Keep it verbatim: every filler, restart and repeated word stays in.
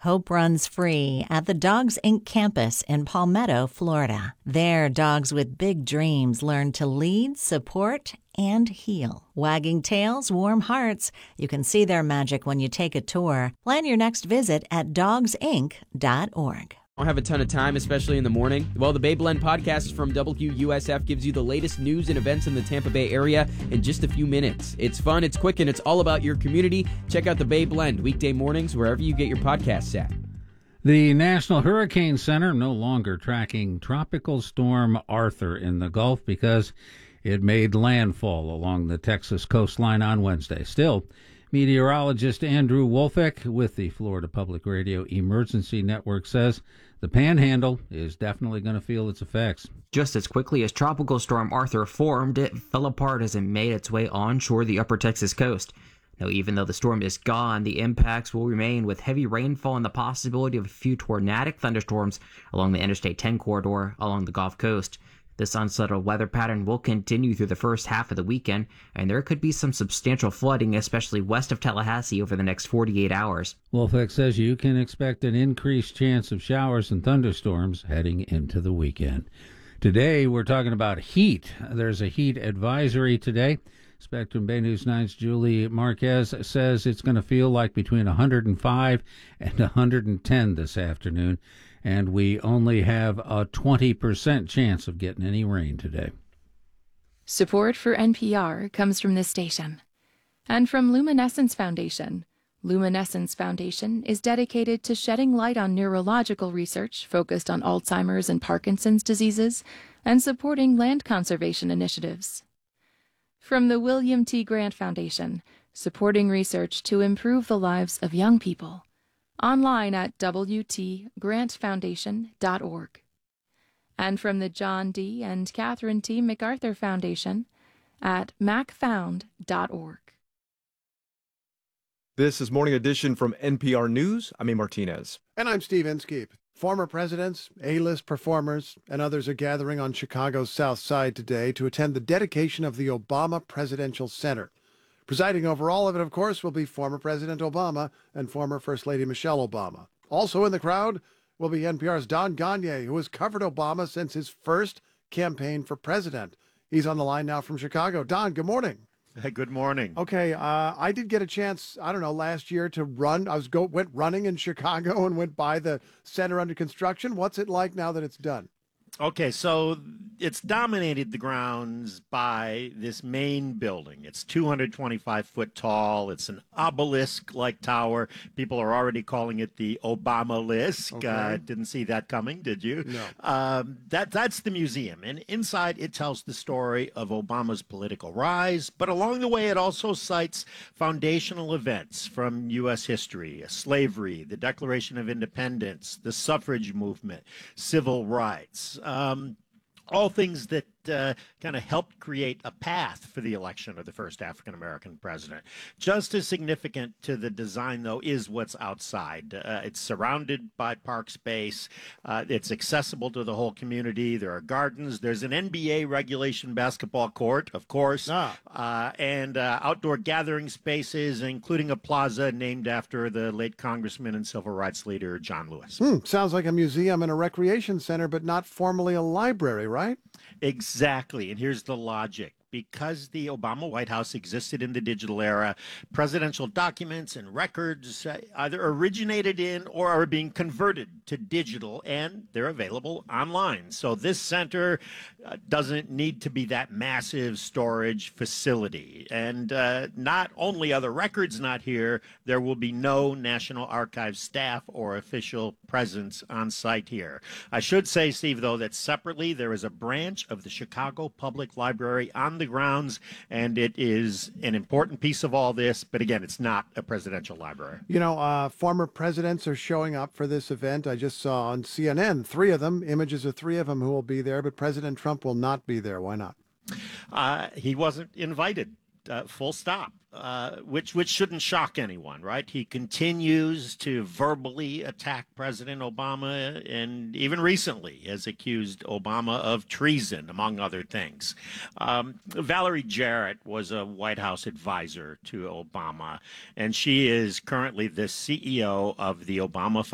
Hope runs free at the Dogs Incorporated campus in Palmetto, Florida. There, dogs with big dreams learn to lead, support, and heal. Wagging tails, warm hearts. You can see their magic when you take a tour. Plan your next visit at dogs inc dot org. I don't have a ton of time, especially in the morning. Well, the Bay Blend podcast from W U S F gives you the latest news and events in the Tampa Bay area in just a few minutes. It's fun, it's quick, and it's all about your community. Check out the Bay Blend weekday mornings wherever you get your podcasts at. The National Hurricane Center no longer tracking Tropical Storm Arthur in the Gulf because it made landfall along the Texas coastline on Wednesday. Still, meteorologist Andrew Wolfeck with the Florida Public Radio Emergency Network says the Panhandle is definitely going to feel its effects. Just as quickly as Tropical Storm Arthur formed, it fell apart as it made its way onshore the upper Texas coast. Now, even though the storm is gone, the impacts will remain with heavy rainfall and the possibility of a few tornadic thunderstorms along the Interstate ten corridor along the Gulf Coast. This unsettled weather pattern will continue through the first half of the weekend, and there could be some substantial flooding, especially west of Tallahassee, over the next forty-eight hours. Wolfeck says you can expect an increased chance of showers and thunderstorms heading into the weekend. Today, we're talking about heat. There's a heat advisory today. Spectrum Bay News nine's Julie Marquez says it's going to feel like between one hundred five and one hundred ten this afternoon, and we only have a twenty percent chance of getting any rain today. Support for N P R comes from this station and from Luminescence Foundation. Luminescence Foundation is dedicated to shedding light on neurological research focused on Alzheimer's and Parkinson's diseases and supporting land conservation initiatives. From the William T. Grant Foundation, supporting research to improve the lives of young people. Online at w t grant foundation dot org. And from the John D. and Catherine T. MacArthur Foundation at mac found dot org. This is Morning Edition from N P R News. I'm A. Martinez. And I'm Steve Inskeep. Former presidents, A-list performers, and others are gathering on Chicago's South Side today to attend the dedication of the Obama Presidential Center. Presiding over all of it, of course, will be former President Obama and former First Lady Michelle Obama. Also in the crowd will be N P R's Don Gonyea, who has covered Obama since his first campaign for president. He's on the line now from Chicago. Don, good morning. Hey, good morning. Okay, uh, I did get a chance, I don't know, last year to run. I was go went running in Chicago and went by the center under construction. What's it like now that it's done? Okay, so it's dominated the grounds by this main building. It's two hundred twenty-five foot tall. It's an obelisk-like tower. People are already calling it the Obama-lisk. Okay. Uh, didn't see that coming, did you? No. Um, that that's the museum, and inside it tells the story of Obama's political rise. But along the way, it also cites foundational events from U S history: slavery, the Declaration of Independence, the suffrage movement, civil rights. Um, all things that uh, kind of helped create a path for the election of the first African-American president. Just as significant to the design, though, is what's outside. Uh, it's surrounded by park space. Uh, it's accessible to the whole community. There are gardens. There's an N B A regulation basketball court, of course, Ah. uh, and uh, outdoor gathering spaces, including a plaza named after the late congressman and civil rights leader John Lewis. Hmm, sounds like a museum and a recreation center, but not formally a library, right? Exactly. And here's the logic. Because the Obama White House existed in the digital era, presidential documents and records uh, either originated in or are being converted to digital, and they're available online. So this center uh, doesn't need to be that massive storage facility. And uh, not only are the records not here, there will be no National Archives staff or official presence on site here. I should say, Steve, though, that separately there is a branch of the Chicago Public Library on the grounds, and it is an important piece of all this. But again, it's not a presidential library. You know, uh, former presidents are showing up for this event. I just saw on C N N three of them, images of three of them who will be there, but President Trump will not be there. Why not? Uh, he wasn't invited. Uh, full stop, uh, which which shouldn't shock anyone, right? He continues to verbally attack President Obama, and even recently has accused Obama of treason, among other things. Um, Valerie Jarrett was a White House advisor to Obama, and she is currently the C E O of the Obama